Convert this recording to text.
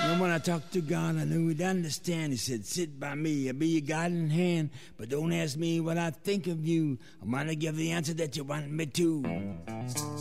And when I talked to God, I knew he'd understand. He said, sit by me, I'll be your guiding hand. But don't ask me what I think of you. I'm gonna give the answer that you want me to.